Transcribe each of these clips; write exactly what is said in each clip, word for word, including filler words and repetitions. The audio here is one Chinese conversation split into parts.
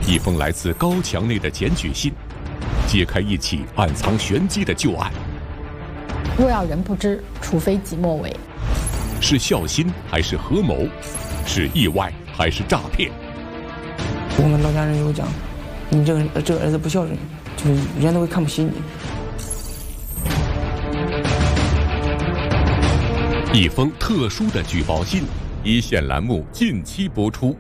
一封来自高墙内的检举信，揭开一起暗藏玄机的旧案。 若要人不知，除非己莫为。 是孝心还是合谋？是意外还是诈骗？ 我们老家人有讲，你这个这个儿子不孝顺，就是人都会看不起你。 一封特殊的举报信，一线栏目近期播出。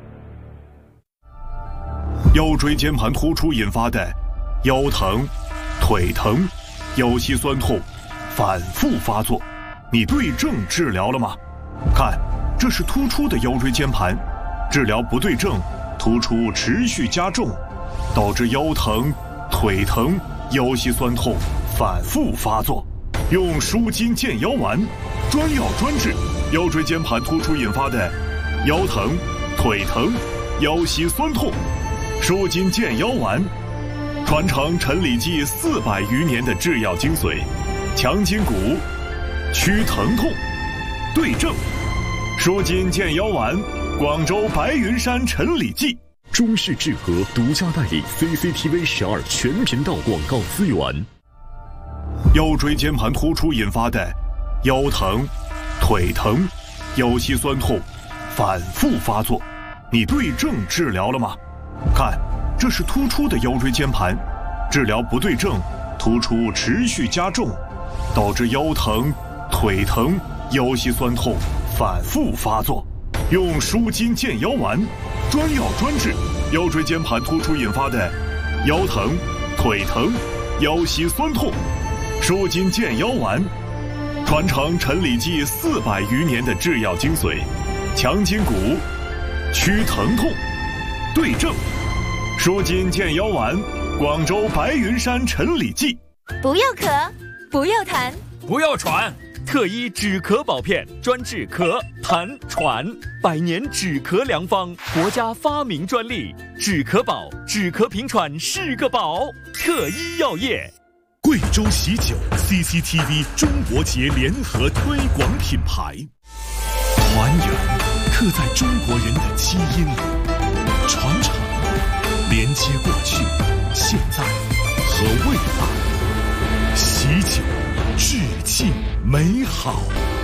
腰椎间盘突出引发的腰疼、腿疼、腰膝酸痛反复发作，你对症治疗了吗？看，这是突出的腰椎间盘，治疗不对症，突出持续加重，导致腰疼、腿疼、腰膝酸痛反复发作。用舒筋健腰丸，专药专治腰椎间盘突出引发的腰疼、腿疼、腰膝酸痛。舒筋健腰丸，传承陈李济四百余年的制药精髓，强筋骨，祛疼痛，对症。舒筋健腰丸，广州白云山陈李济。 中视智和独家代理 C C T V 十二全频道广告资源。 腰椎间盘突出引发的腰疼、腿疼、腰膝酸痛反复发作，你对症治疗了吗？看，这是突出的腰椎间盘，治疗不对症，突出持续加重，导致腰疼、腿疼、腰膝酸痛反复发作。用舒筋健腰丸，专药专治腰椎间盘突出引发的腰疼、腿疼、腰膝酸痛。舒筋健腰丸，传承陈李济四百余年的制药精髓，强筋骨，祛疼痛，对症。舒筋健腰丸，广州白云山陈李济。 不要咳，不要痰， 不要喘，特医止咳保片，专治咳、痰、喘，百年止咳良方，国家发明专利，止咳宝，止咳平喘是个宝。特医药业。 贵州喜酒 C C T V 中国节联合推广品牌，团圆刻在中国人的基因里，传承连接过去、现在和未来，喜酒致敬美好。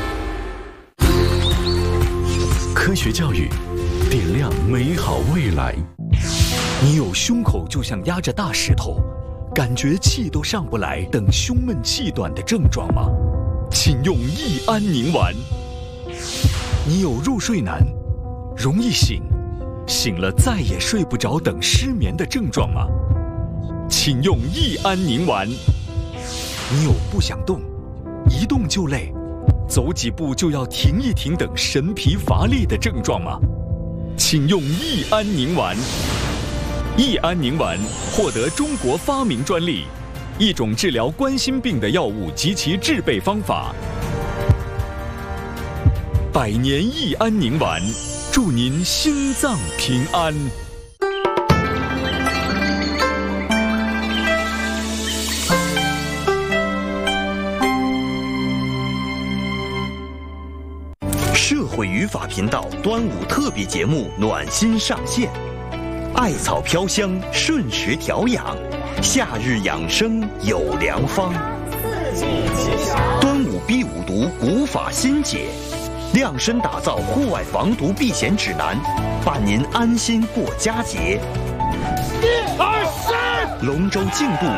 科学教育点亮美好未来。 你有胸口就像压着大石头，感觉气都上不来等胸闷气短的症状吗？请用益安宁丸。你有入睡难、容易醒、醒了再也睡不着等失眠的症状吗？请用益安宁丸。你有不想动、一动就累、走几步就要停一停等神疲乏力的症状吗？请用益安宁丸。益安宁丸获得中国发明专利，一种治疗冠心病的药物及其制备方法。百年益安宁丸，祝您心脏平安。 社会语法频道端午特别节目暖心上线。艾草飘香，顺时调养，夏日养生有良方。端午避五毒古法新解，量身打造户外防毒避险指南，伴您安心过佳节。一二三，龙舟竞渡